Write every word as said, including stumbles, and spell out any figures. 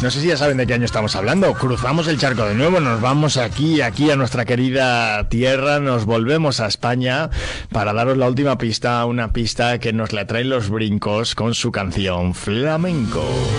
No sé si ya saben de qué año estamos hablando. Cruzamos el charco de nuevo, nos vamos aquí, aquí a nuestra querida tierra, nos volvemos a España para daros la última pista, una pista que nos la traen Los Brincos con su canción Flamenco.